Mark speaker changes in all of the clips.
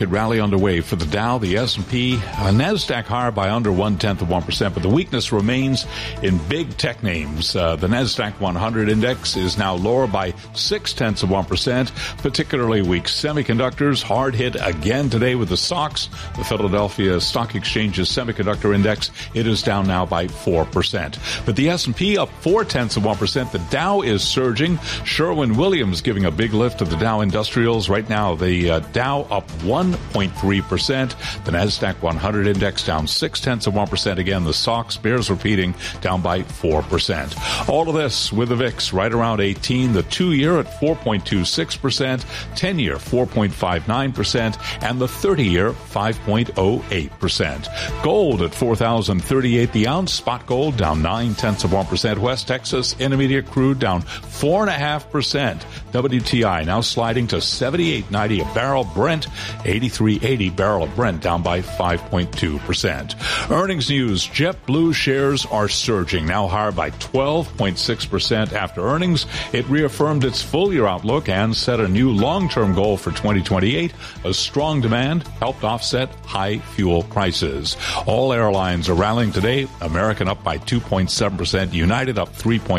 Speaker 1: Rally underway for the Dow, the S&P, NASDAQ higher by under 0.1%, but the weakness remains in big tech names. The NASDAQ 100 index is now lower by 0.6%, particularly weak semiconductors, hard hit again today with the SOX, the Philadelphia Stock Exchange's semiconductor index. It is down now by 4%. But the S&P up 0.4%. The Dow is surging. Sherwin-Williams giving a big lift to the Dow Industrials. Right now, the Dow up 1.3%. The NASDAQ 100 index down 0.6% again. The SOX bears repeating down by 4%. All of this with the VIX right around 18. The 2-year at 4.26%, 10-year 4.59%, and the 30-year 5.08%. Gold at $4,038 the ounce. Spot gold down 0.9%. West Texas Intermediate crude down 4.5%. WTI now sliding to $78.90 a barrel. Brent $83.80 barrel of Brent down by 5.2%. Earnings news. JetBlue shares are surging, now higher by 12.6% after earnings. It reaffirmed its full-year outlook and set a new long-term goal for 2028. A strong demand helped offset high fuel prices. All airlines are rallying today. American up by 2.7%, United up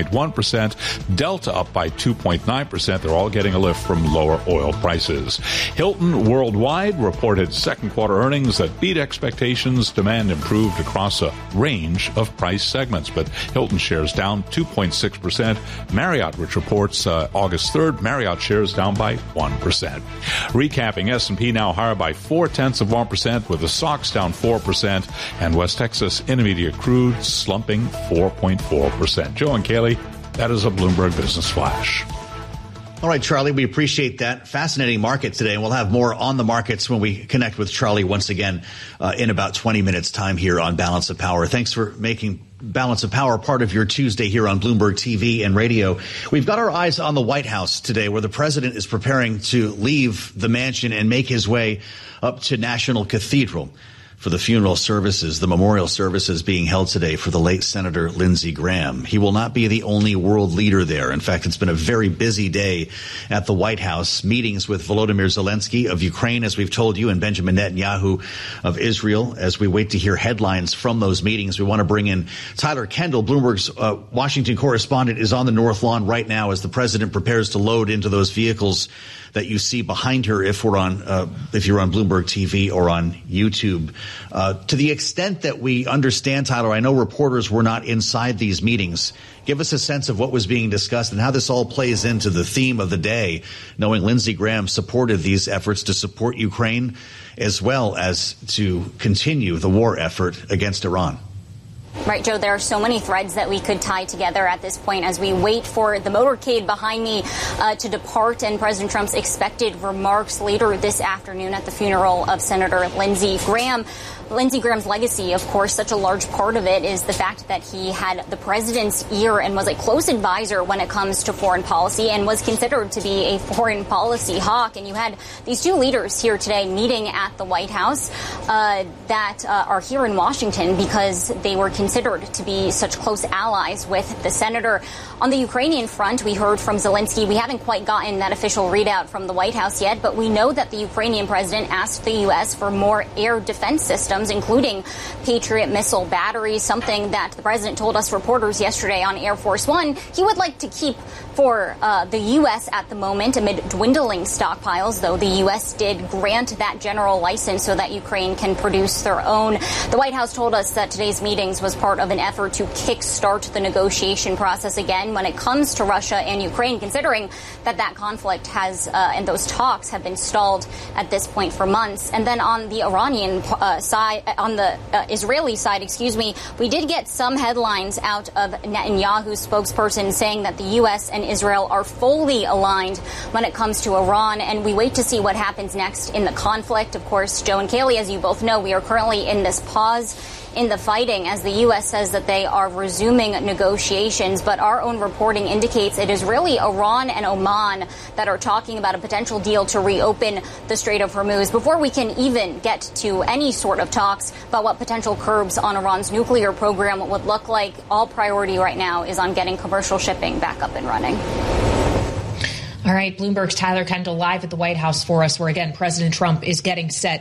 Speaker 1: 3.1%, Delta up by 2.9%. They're all getting a lift from lower oil prices. Hilton Worldwide reported second quarter earnings that beat expectations. Demand improved across a range of price segments, but Hilton shares down 2.6%. Marriott, which reports August 3rd, Marriott shares down by 1%. Recapping, S&P now higher by 0.4%, with the SOX down 4%, and West Texas Intermediate crude slumping 4.4%. Joe and Kaylee, that is a Bloomberg Business Flash.
Speaker 2: All right, Charlie, we appreciate that. Fascinating market today, and we'll have more on the markets when we connect with Charlie once again in about 20 minutes' time here on Balance of Power. Thanks for making Balance of Power part of your Tuesday here on Bloomberg TV and radio. We've got our eyes on the White House today, where the president is preparing to leave the mansion and make his way up to National Cathedral for the funeral services, the memorial services being held today for the late Senator Lindsey Graham. He will not be the only world leader there. In fact, it's been a very busy day at the White House. Meetings with Volodymyr Zelensky of Ukraine, as we've told you, and Benjamin Netanyahu of Israel. As we wait to hear headlines from those meetings, we want to bring in Tyler Kendall, Bloomberg's Washington correspondent, is on the North Lawn right now as the president prepares to load into those vehicles that you see behind her if you're on Bloomberg TV or on YouTube. To the extent that we understand, Tyler, I know reporters were not inside these meetings. Give us a sense of what was being discussed and how this all plays into the theme of the day, knowing Lindsey Graham supported these efforts to support Ukraine as well as to continue the war effort against Iran.
Speaker 3: Right, Joe, there are so many threads that we could tie together at this point as we wait for the motorcade behind me to depart and President Trump's expected remarks later this afternoon at the funeral of Senator Lindsey Graham. Lindsey Graham's legacy, of course, such a large part of it is the fact that he had the president's ear and was a close advisor when it comes to foreign policy and was considered to be a foreign policy hawk. And you had these two leaders here today meeting at the White House that are here in Washington because they were considered to be such close allies with the senator. On the Ukrainian front, we heard from Zelensky. We haven't quite gotten that official readout from the White House yet, but we know that the Ukrainian president asked the U.S. for more air defense systems, including Patriot missile batteries, something that the president told us reporters yesterday on Air Force One he would like to keep for the U.S. at the moment amid dwindling stockpiles, though the U.S. did grant that general license so that Ukraine can produce their own. The White House told us that today's meetings was part of an effort to kickstart the negotiation process again when it comes to Russia and Ukraine, considering that conflict has and those talks have been stalled at this point for months. And then on the Iranian side, on the Israeli side, we did get some headlines out of Netanyahu's spokesperson saying that the U.S. and Israel are fully aligned when it comes to Iran, and we wait to see what happens next in the conflict. Of course, Joe and Kaylee, as you both know, we are currently in this pause in the fighting as the U.S. says that they are resuming negotiations, but our own reporting indicates it is really Iran and Oman that are talking about a potential deal to reopen the Strait of Hormuz before we can even get to any sort of talks about what potential curbs on Iran's nuclear program would look like. All priority right now is on getting commercial shipping back up and running.
Speaker 4: All right, Bloomberg's Tyler Kendall live at the White House for us, where, again, President Trump is getting set